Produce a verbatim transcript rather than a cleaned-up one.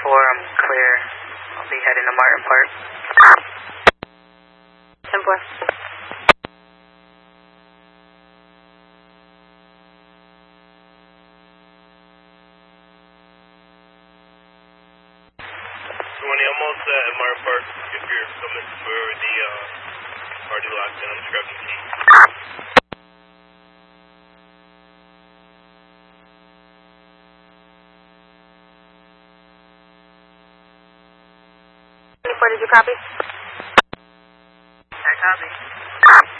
four, I'm clear. I'll be heading to Martin Park. ten four. twenty, almost uh, at Martin Park. If you're coming for the uh, party lockdown, just grab the key. twenty-four, did you copy? I copy.